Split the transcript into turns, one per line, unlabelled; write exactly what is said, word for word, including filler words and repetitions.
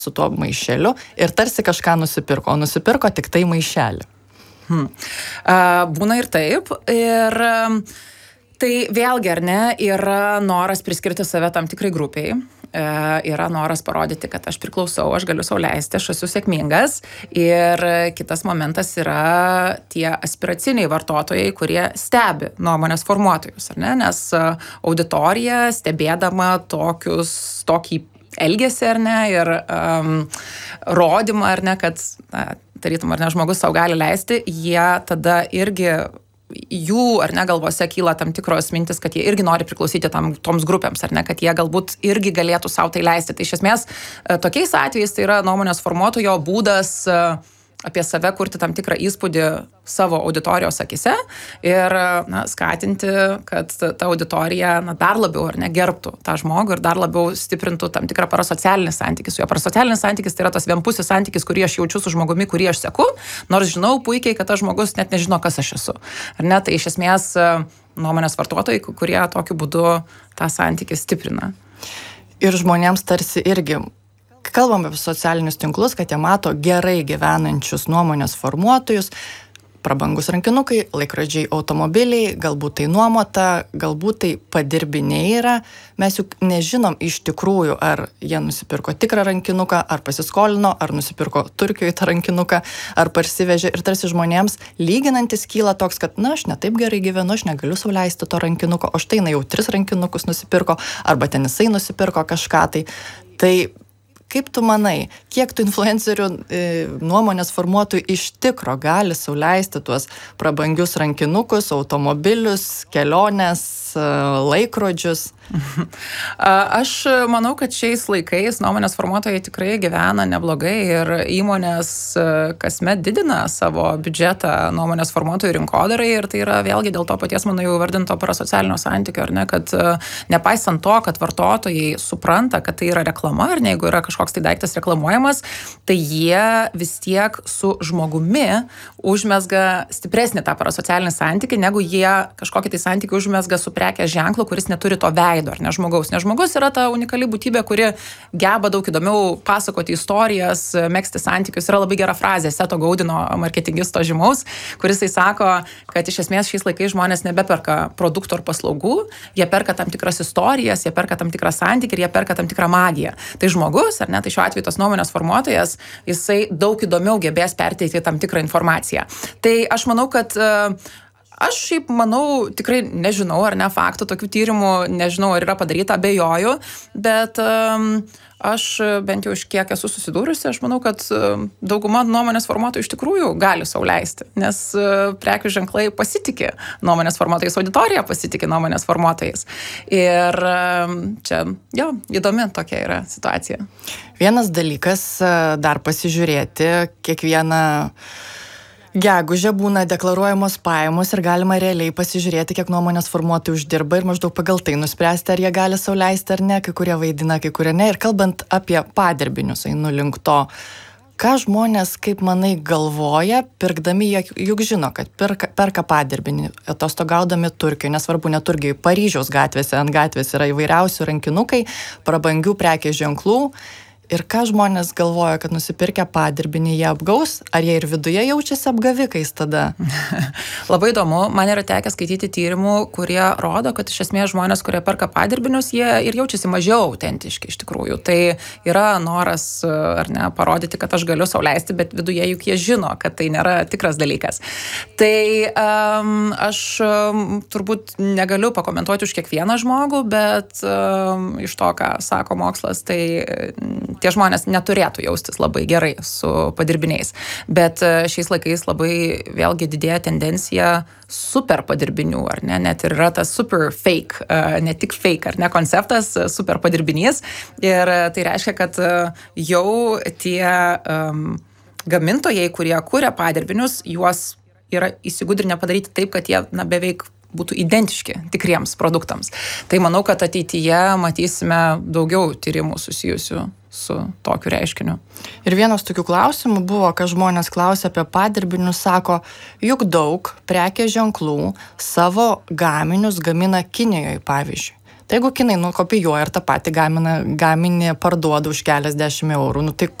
su tuo maišeliu ir tarsi kažką nusipirko, o nusipirko tik tai maišelį.
Hmm. Uh, būna ir taip. Ir um, tai vėlgi, ar ne, yra noras priskirti save tam tikrai grupiai. Uh, yra noras parodyti, kad aš priklausau, aš galiu sau leisti, aš esu sėkmingas. Ir kitas momentas yra tie aspiraciniai vartotojai, kurie stebi nuomonės formuotojus, ar ne? Nes uh, auditorija stebėdama tokius, tokį elgesį, ar ne, ir um, rodymą, ar ne, kad, na, tarytum, ar ne, žmogus sau gali leisti, jie tada irgi, jų, ar ne, galvose kyla tam tikros mintis, kad jie irgi nori priklausyti tam, toms grupėms, ar ne, kad jie galbūt irgi galėtų sau tai leisti. Tai iš esmės, tokiais atvejais tai yra nuomonės formuotojo būdas apie save kurti tam tikrą įspūdį savo auditorijos akise ir, na, skatinti, kad ta auditorija, na, dar labiau, ar ne, gerbtų tą žmogų ir dar labiau stiprintų tam tikrą parasocialinį santykį su juo. Parasocialinis santykis tai yra tas vienpusis santykis, kurį aš jaučiu su žmogumi, kurį aš seku, nors žinau puikiai, kad tas žmogus net nežino, kas aš esu. Ar ne? Tai iš esmės nuomonės vartotojai, kurie tokiu būdu tą santykį stiprina.
Ir žmonėms tarsi irgi kalbam apie socialinius tinklus, kad jie mato gerai gyvenančius nuomonės formuotojus, prabangus rankinukai, laikrodžiai, automobiliai, galbūt tai nuomota, galbūt tai padirbiniai yra. Mes juk nežinom iš tikrųjų, ar jie nusipirko tikrą rankinuką, ar pasiskolino, ar nusipirko Turkijoje tą rankinuką, ar parsivežė. Ir tarsi žmonėms lyginantis kyla toks, kad, na, aš ne taip gerai gyvenu, aš negaliu sau leisti to rankinuko, o štai, na, jau tris rankinukus nusipirko, arba ten jisai nusipirko kažką. Tai, tai kaip tu manai, kiek tų influencerių e, nuomonės formuotojų iš tikro gali sau leisti tuos prabangius rankinukus, automobilius, keliones, e, laikrodžius?
Aš manau, kad šiais laikais nuomonės formuotojai tikrai gyvena neblogai ir įmonės kasmet didina savo biudžetą nuomonės formuotojų rinkodarai ir tai yra vėlgi dėl to paties, manau, jau vardinto parasocialinio santykio, ar ne, kad nepaisant to, kad vartotojai supranta, kad tai yra reklama, ar ne, jeigu yra kažkoks tai daiktas reklamuojamas, tai jie vis tiek su žmogumi užmesga stipresnį tą parasocialinį santykį, negu jie kažkokį tai santykį užmesga su prekės ženklu, kuris neturi to veido, ar ne žmogaus. Nes žmogus yra ta unikali būtybė, kuri geba daug įdomiau pasakoti istorijas, megzti santykius. Yra labai gera frazė Seto Gaudino, marketingisto žymaus, kuris jis sako, kad iš esmės šiais laikais žmonės nebeperka produktų ar paslaugų, jie perka tam tikras istorijas, jie perka tam tikrą santykį ir jie perka tam tikrą magiją. Tai žmogus, ar ne, tai šiuo atveju tos nuomonės formuotojas, jisai daug įdomiau gebės perteikti tam tikrą informaciją. Tai aš manau, kad Aš šiaip manau, tikrai nežinau, ar ne faktų, tokių tyrimų nežinau, ar yra padaryta, abejoju, bet um, aš bent jau iš kiek esu susidūrusi, aš manau, kad um, dauguma nuomonės formuotojų iš tikrųjų gali sau leisti, nes uh, prekių ženklai pasitikė nuomonės formuotojais, auditorija pasitikė nuomonės formuotojais. Ir um, čia, jo, įdomi tokia yra situacija.
Vienas dalykas dar pasižiūrėti kiekvieną gegužę būna deklaruojamos pajamos ir galima realiai pasižiūrėti, kiek nuomonės formuotojų uždirba ir maždaug pagal tai nuspręsti, ar jie gali sau leisti ar ne, kai kurie vaidina, kai kurie ne. Ir kalbant apie padirbinius, einu link to, ką žmonės, kaip manai, galvoja, pirkdami, jie juk žino, kad perka, perka padirbinį, atostogaudami Turkijoje, nesvarbu, ne Turkijoje, Paryžiaus gatvėse, ant gatvės yra įvairiausių rankinukai, prabangių prekės ženklų. Ir ką žmonės galvoja, kad nusipirkę padirbinį jie apgaus, ar jie ir viduje jaučiasi apgavikais tada?
Labai įdomu, man yra tekę skaityti tyrimų, kurie rodo, kad iš esmės žmonės, kurie perka padirbinius, jie ir jaučiasi mažiau autentiški iš tikrųjų. Tai yra noras, ar ne, parodyti, kad aš galiu sau leisti, bet viduje juk jie žino, kad tai nėra tikras dalykas. Tai um, aš um, turbūt negaliu pakomentuoti už kiekvieną žmogų, bet um, iš to, ką sako mokslas, tai tie žmonės neturėtų jaustis labai gerai su padirbiniais. Bet šiais laikais labai vėlgi didėja tendencija super padirbinių, ar ne? Net ir yra tas super fake, ne tik fake, ar ne, konceptas, super padirbinys. Ir tai reiškia, kad jau tie um, gamintojai, kurie kuria padirbinius, juos yra įsigudrinę padaryti taip, kad jie, na, beveik būtų identiški tikriems produktams. Tai manau, kad ateityje matysime daugiau tyrimų susijusių su tokiu reiškiniu.
Ir vienas tokių klausimų buvo, kad žmonės klausia apie padirbinius, sako, juk daug prekės ženklų savo gaminius gamina Kinijoje, pavyzdžiui. Tai jeigu kinai nukopijuoja ir tą patį gamina, gaminį parduoda už keliasdešimt eurų, nu tai